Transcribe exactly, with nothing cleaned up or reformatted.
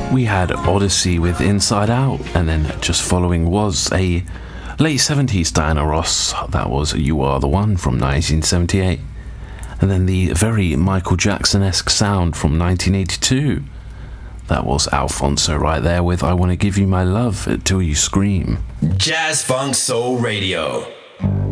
We had Odyssey with Inside Out, and then just following was a late seventies Diana Ross. That was You Are the One from nineteen seventy-eight. And then the very Michael Jackson-esque sound from nineteen eighty-two. That was Alfonso right there with I Want to Give You My Love Till You Scream. Jazz Funk Soul Radio.